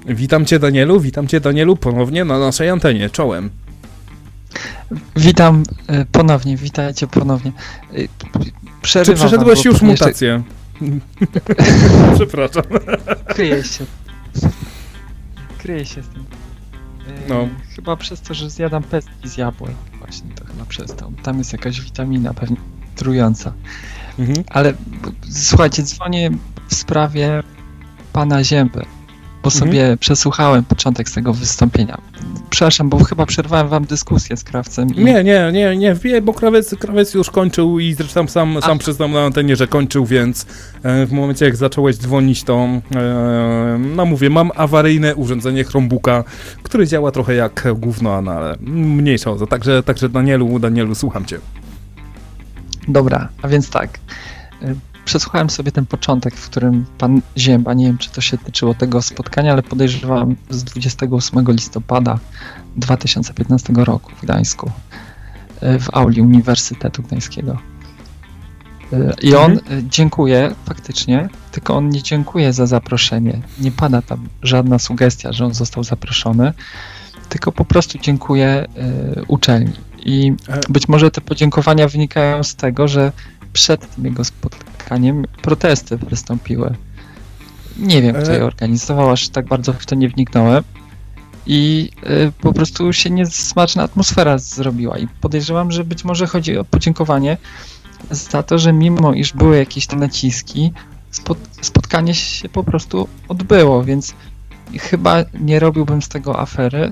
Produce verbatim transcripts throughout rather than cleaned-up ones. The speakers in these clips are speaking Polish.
Witam Cię, Danielu, witam Cię, Danielu, ponownie na naszej antenie, czołem. Witam y, ponownie, witajcie ponownie. Y, Czy przeszedłeś wam, już mutację? Jeszcze... Przepraszam. Kryję się. Kryję się z tym. Y, no. Chyba przez to, że zjadam pestki z jabłek. Właśnie to chyba przez to. Tam jest jakaś witamina pewnie trująca. Mhm. Ale b- słuchajcie, dzwonię w sprawie pana Zięby, bo sobie mhm. przesłuchałem początek z tego wystąpienia. Przepraszam, bo chyba przerwałem wam dyskusję z Krawcem. I... Nie, nie, nie, nie, wbijaj, bo Krawiec, Krawiec już kończył i zresztą sam, sam przyznał na antenie, że kończył, więc e, w momencie jak zacząłeś dzwonić, to e, no mówię, mam awaryjne urządzenie Chromebooka, które działa trochę jak gówno, no, ale mniejsza o to. Także, także Danielu, Danielu, słucham cię. Dobra, a więc tak. Przesłuchałem sobie ten początek, w którym pan Zięba, nie wiem czy to się tyczyło tego spotkania, ale podejrzewam z dwudziestego ósmego listopada dwa tysiące piętnastego roku w Gdańsku, w auli Uniwersytetu Gdańskiego. I on mhm. dziękuje faktycznie, tylko on nie dziękuje za zaproszenie. Nie pada tam żadna sugestia, że on został zaproszony, tylko po prostu dziękuję y, uczelni. I być może te podziękowania wynikają z tego, że przed tym jego spotkaniem protesty wystąpiły. Nie wiem, kto je organizował, aż tak bardzo w to nie wniknąłem. I y, po prostu się niesmaczna atmosfera zrobiła. I podejrzewam, że być może chodzi o podziękowanie za to, że mimo iż były jakieś te naciski, spot, spotkanie się po prostu odbyło, więc chyba nie robiłbym z tego afery.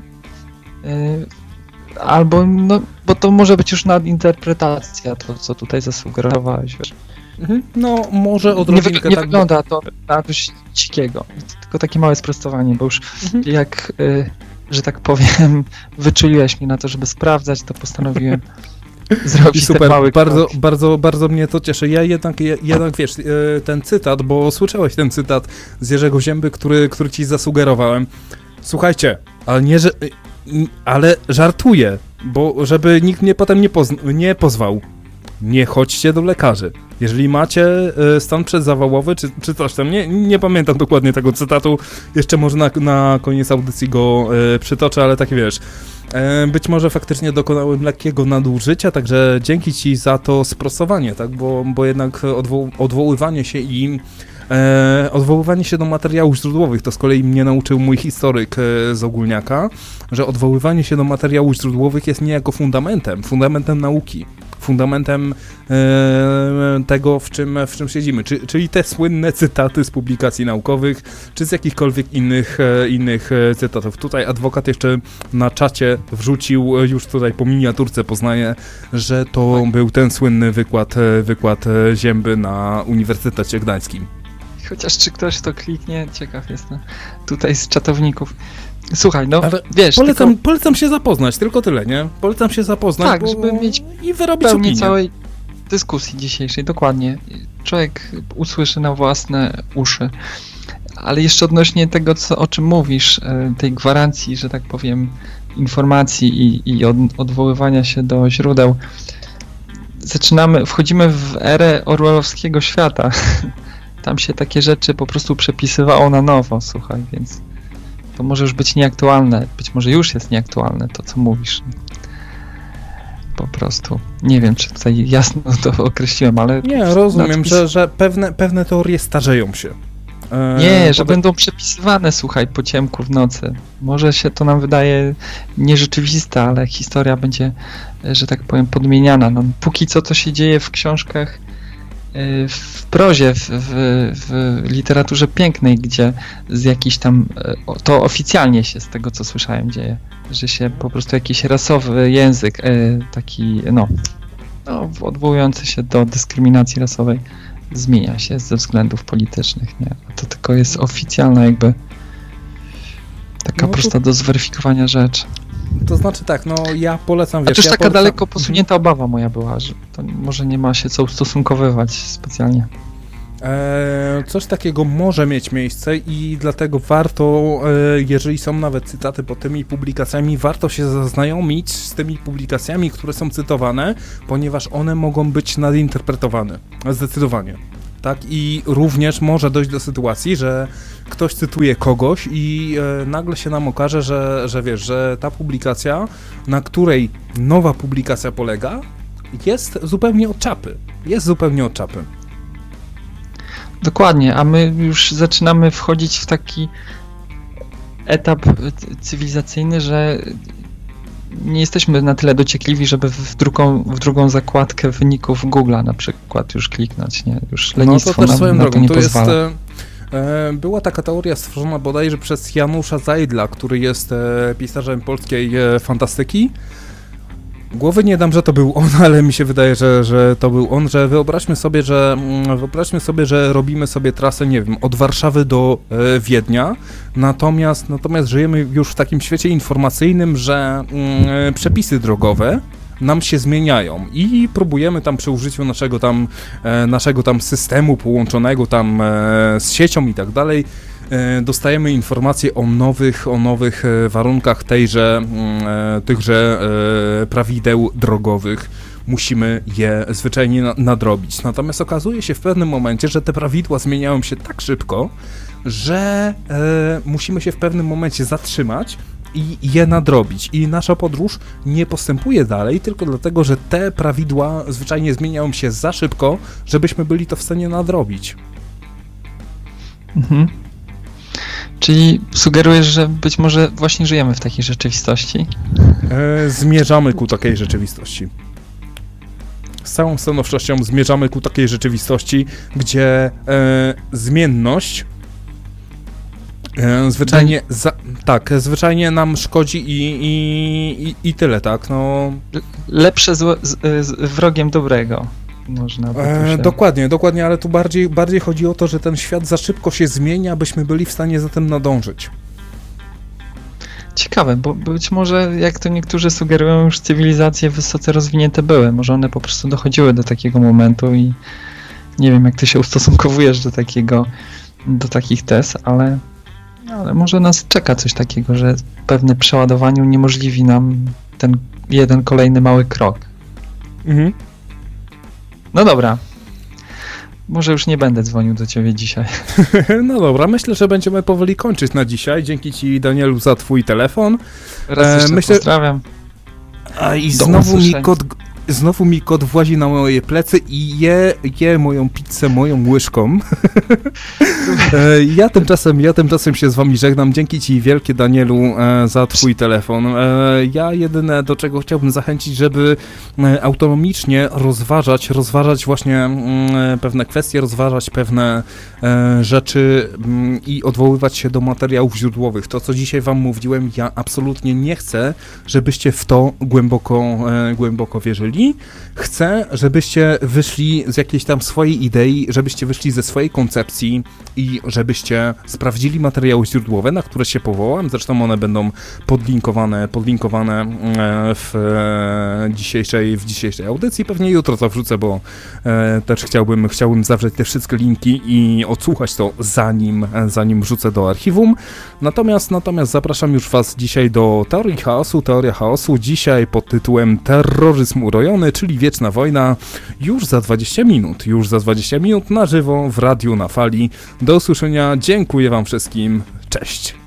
Y, Albo, no, bo to może być już nadinterpretacja, to co tutaj zasugerowałeś, wiesz. Mhm. No, może odrobinkę Nie, wy, nie tak... wygląda to na coś dzikiego, tylko takie małe sprostowanie, bo już mhm. jak, y, że tak powiem, wyczuliłeś mnie na to, żeby sprawdzać, to postanowiłem zrobić super, ten mały bardzo, krok. bardzo, bardzo mnie to cieszy. Ja jednak, jednak wiesz, ten cytat, bo słyszałeś ten cytat z Jerzego Zięby, który, który ci zasugerowałem. Słuchajcie, ale nie, że... Ale żartuję, bo żeby nikt mnie potem nie, pozn- nie pozwał. Nie chodźcie do lekarzy. Jeżeli macie y, stan przedzawałowy, czy, czy coś tam, nie, nie pamiętam dokładnie tego cytatu, jeszcze może na, na koniec audycji go y, przytoczę, ale tak wiesz, y, być może faktycznie dokonałem lekkiego nadużycia, także dzięki ci za to sprostowanie, tak, bo, bo jednak odwo- odwoływanie się i E, odwoływanie się do materiałów źródłowych, to z kolei mnie nauczył mój historyk e, z Ogólniaka, że odwoływanie się do materiałów źródłowych jest niejako fundamentem, fundamentem nauki, fundamentem e, tego, w czym, w czym siedzimy, Czy, czyli te słynne cytaty z publikacji naukowych, czy z jakichkolwiek innych, e, innych e, cytatów. Tutaj adwokat jeszcze na czacie wrzucił, e, już tutaj po miniaturce poznaję, że to tak. był ten słynny wykład, e, wykład e, Zięby na Uniwersytecie Gdańskim. Chociaż czy ktoś to kliknie, ciekaw jestem tutaj z czatowników. Słuchaj, no ale wiesz, polecam, tylko... polecam się zapoznać, tylko tyle, nie? Polecam się zapoznać, tak, bo... żeby mieć i wyrobić pełnię opinię. Całej dyskusji dzisiejszej, dokładnie. Człowiek usłyszy na własne uszy. Ale jeszcze odnośnie tego, co, o czym mówisz, tej gwarancji, że tak powiem, informacji i, i od, odwoływania się do źródeł, zaczynamy, wchodzimy w erę orwellowskiego świata. Tam się takie rzeczy po prostu przepisywało na nowo, słuchaj, więc to może już być nieaktualne, być może już jest nieaktualne to, co mówisz. Po prostu. Nie wiem, czy tutaj jasno to określiłem, ale... Nie, rozumiem, nadpis... że, że pewne, pewne teorie starzeją się. Eee, nie, że potem... będą przepisywane, słuchaj, po ciemku w nocy. Może się to nam wydaje nierzeczywiste, ale historia będzie, że tak powiem, podmieniana. No, póki co to się dzieje w książkach, w prozie, w, w, w literaturze pięknej, gdzie z jakiś tam, to oficjalnie się z tego, co słyszałem, dzieje, że się po prostu jakiś rasowy język, taki, no, no odwołujący się do dyskryminacji rasowej, zmienia się ze względów politycznych, nie? A to tylko jest oficjalna jakby taka no, prosta to... do zweryfikowania rzecz. To znaczy tak, no ja polecam, wiesz... A też ja taka polecam... daleko posunięta obawa moja była, że to może nie ma się co ustosunkowywać specjalnie. Eee, coś takiego może mieć miejsce i dlatego warto, e, jeżeli są nawet cytaty pod tymi publikacjami, warto się zaznajomić z tymi publikacjami, które są cytowane, ponieważ one mogą być nadinterpretowane, zdecydowanie. tak? I również może dojść do sytuacji, że ktoś cytuje kogoś i e, nagle się nam okaże, że, że wiesz, że ta publikacja, na której nowa publikacja polega, jest zupełnie od czapy. Jest zupełnie od czapy. Dokładnie, a my już zaczynamy wchodzić w taki etap cywilizacyjny, że nie jesteśmy na tyle dociekliwi, żeby w drugą, w drugą zakładkę wyników Google'a na przykład już kliknąć, nie? Już lenistwo no to też nam swoją na drogą, to nie to pozwala. Jest, e, była taka teoria stworzona bodajże przez Janusza Zajdla, który jest e, pisarzem polskiej e, fantastyki. Głowy nie dam, że to był on, ale mi się wydaje, że, że to był on, że wyobraźmy sobie, że wyobraźmy sobie, że robimy sobie trasę, nie wiem, od Warszawy do e, Wiednia, natomiast, natomiast żyjemy już w takim świecie informacyjnym, że mm, przepisy drogowe nam się zmieniają i próbujemy tam przy użyciu naszego tam, e, naszego tam systemu połączonego tam e, z siecią i tak dalej, dostajemy informacje o nowych, o nowych warunkach tejże, tychże prawideł drogowych. Musimy je zwyczajnie nadrobić. Natomiast okazuje się w pewnym momencie, że te prawidła zmieniają się tak szybko, że musimy się w pewnym momencie zatrzymać i je nadrobić. I nasza podróż nie postępuje dalej, tylko dlatego, że te prawidła zwyczajnie zmieniają się za szybko, żebyśmy byli to w stanie nadrobić. Mhm. Czyli sugerujesz, że być może właśnie żyjemy w takiej rzeczywistości? E, zmierzamy ku takiej rzeczywistości. Z całą stanowczością zmierzamy ku takiej rzeczywistości, gdzie e, zmienność e, zwyczajnie za, tak, zwyczajnie nam szkodzi i, i, i, i tyle, tak, no. Lepsze zło, z, z wrogiem dobrego. Można by e, się... Dokładnie, dokładnie, ale tu bardziej, bardziej chodzi o to, że ten świat za szybko się zmienia, byśmy byli w stanie za tym nadążyć. Ciekawe, bo być może, jak to niektórzy sugerują, już cywilizacje wysoce rozwinięte były. Może one po prostu dochodziły do takiego momentu i nie wiem, jak ty się ustosunkowujesz do takiego, do takich tez, ale, ale może nas czeka coś takiego, że pewne przeładowanie uniemożliwi nam ten jeden kolejny mały krok. Mhm. No dobra. Może już nie będę dzwonił do ciebie dzisiaj. No dobra, myślę, że będziemy powoli kończyć na dzisiaj. Dzięki ci, Danielu, za twój telefon. Raz jeszcze e, myślę... pozdrawiam. A i Do znowu mi, usłyszenia. kot, znowu mi kot włazi na moje plecy i je, je moją pizzę moją łyżką. e, ja, tymczasem, ja tymczasem się z wami żegnam. Dzięki ci wielkie, Danielu, e, za twój telefon. E, ja jedyne, do czego chciałbym zachęcić, żeby e, autonomicznie rozważać, rozważać właśnie mm, pewne kwestie, rozważać pewne e, rzeczy mm, i odwoływać się do materiałów źródłowych. To, co dzisiaj wam mówiłem, ja absolutnie nie chcę, żebyście w to głęboko, e, głęboko wierzyli. Chcę, żebyście wyszli z jakiejś tam swojej idei, żebyście wyszli ze swojej koncepcji i żebyście sprawdzili materiały źródłowe, na które się powołam. Zresztą one będą podlinkowane, podlinkowane w dzisiejszej, w dzisiejszej audycji. Pewnie jutro to wrzucę, bo też chciałbym, chciałbym zawrzeć te wszystkie linki i odsłuchać to zanim, zanim wrzucę do archiwum. Natomiast, natomiast zapraszam już was dzisiaj do Teorii Chaosu. Teoria Chaosu dzisiaj pod tytułem Terroryzm urojony, czyli Wieczna Wojna, już za dwadzieścia minut, już za dwadzieścia minut na żywo w radiu na fali. Do usłyszenia, dziękuję wam wszystkim, cześć!